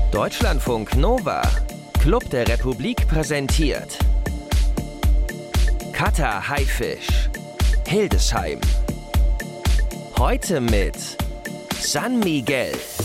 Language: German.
Deutschlandfunk Nova, Club der Republik präsentiert Cutter Haifisch, Hildesheim. Heute mit San Miguel.